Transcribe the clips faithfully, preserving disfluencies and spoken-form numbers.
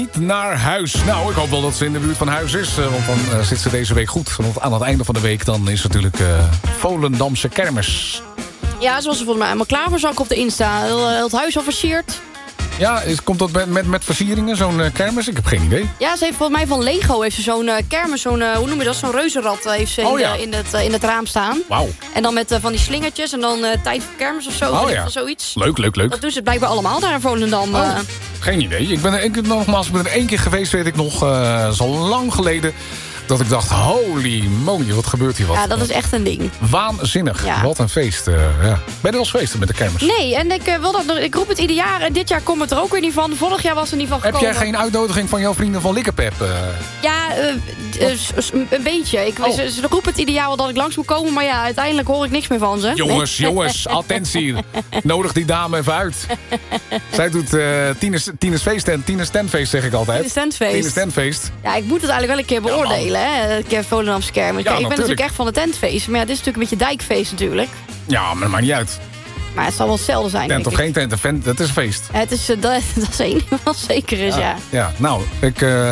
Niet naar huis. Nou, ik hoop wel dat ze in de buurt van huis is. uh, Want dan uh, zit ze deze week goed. Want aan het einde van de week dan is natuurlijk uh, Volendamse kermis. Ja, zoals ze volgens mij helemaal klaar voor, zag ik op de Insta. Heel, heel het huis al versierd. Ja, is, komt dat met, met, met versieringen, zo'n uh, kermis? Ik heb geen idee. Ja, ze heeft volgens mij van Lego heeft ze zo'n uh, kermis, zo'n, uh, hoe noem je dat, zo'n reuzenrad uh, heeft ze Oh, in, ja. uh, in, het, uh, in het raam staan. Wauw. En dan met uh, van die slingertjes en dan uh, tijd voor kermis of zo. Oh, of ja. zoiets. Leuk, leuk, leuk. Dat doen ze blijkbaar allemaal daar in Volendam. Oh, Uh. geen idee. Ik ben, er- ik, nogmaals, ik ben er één keer geweest, weet ik nog. Uh, zo lang geleden. Dat ik dacht, holy moly, wat gebeurt hier wat? Ja, dat is echt een ding. Waanzinnig. Ja. Wat een feest. Uh, ja. Ben je er wel eens feesten met de kermis? Nee, en ik, uh, wil dat, nog- ik roep het ieder jaar. En dit jaar komt het er ook weer niet van. Vorig jaar was er niet van Heb gekomen. jij geen uitnodiging van jouw vrienden van Likkepep? Uh, Ja, uh, uh, s- s- een beetje. Ik, Oh. ze, ze roepen het ieder jaar wel dat ik langs moet komen. Maar ja, uiteindelijk hoor ik niks meer van ze. jongens, jongens, attentie. Nodig die dame even uit. Zij doet uh, Tines, Tines feest en Tines tentfeest, zeg ik altijd. Tines tentfeest. Tines tentfeest. Ja, ik moet het eigenlijk wel een keer beoordelen, hè. Een keer Volendamse kermis. Ja, Kijk, ik ben natuurlijk. natuurlijk echt van de tentfeest. Maar ja, dit is natuurlijk een beetje dijkfeest natuurlijk. Ja, maar dat maakt niet uit. Maar het zal wel hetzelfde zijn, Tent denk of ik. geen tent, een vent, dat is een feest. Het is, uh, dat, dat is één ding wat zeker is, ja. Ja, nou, ik uh, Maar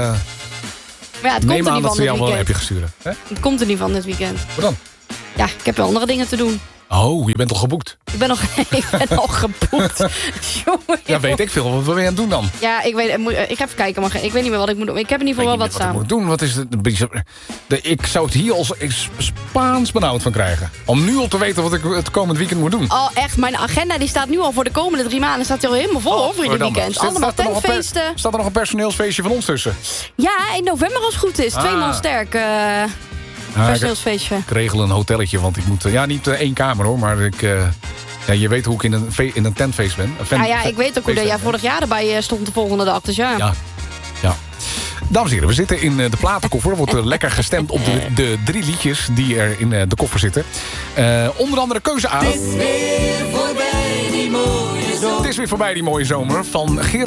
ja, het komt neem er aan niet dat van ze dit jou wel een weekend. appje gestuurd. Hè? Het komt er niet van dit weekend. Wat dan? Ja, ik heb wel andere dingen te doen. Oh, je bent al geboekt. Ik ben nog ik ben al geboekt. Jongen, Ja, weet ik veel. Wat wil je aan het doen dan? Ja, ik, weet, ik moet- ik ga even kijken, maar ik weet niet meer wat ik moet doen. Ik heb in ieder geval wel wat Wat ik staan. moet doen, wat is het? De, de, ik zou het hier als ik Spaans benauwd van krijgen. Om nu al te weten wat ik het komend weekend moet doen. Oh, echt, mijn agenda die staat nu al voor de komende drie maanden. Staat er al helemaal vol over in het Verdamme. weekend. Zit- Allemaal staat er nog een per- tentfeesten. Staat er nog een personeelsfeestje van ons tussen? Ja, in november als het goed is. Twee Ah. man sterk. eh Ja, ik, personeelsfeestje. ik regel een hotelletje, want ik moet... uh, Ja, niet uh, één kamer hoor, maar ik... Uh, ja, je weet hoe ik in een, fe- in een tentfeest ben. Een fan- Nou ja, fan- ik weet ook hoe dat jij feest- vorig jaar erbij eh, stond de volgende dag. Dus ja. Ja, ja. Dames en heren, we zitten in uh, de platenkoffer. Er wordt uh, lekker gestemd op de, de drie liedjes die er in uh, de koffer zitten. Uh, onder andere keuze A. Het is weer voorbij die mooie zomer. Het is weer voorbij die mooie zomer van Gerard